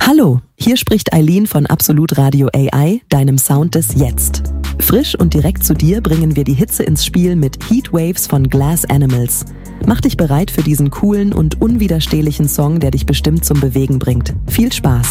Hallo, hier spricht Eileen von Absolut Radio AI, deinem Sound des Jetzt. Frisch und direkt zu dir bringen wir die Hitze ins Spiel mit Heatwaves von Glass Animals. Mach dich bereit für diesen coolen und unwiderstehlichen Song, der dich bestimmt zum Bewegen bringt. Viel Spaß!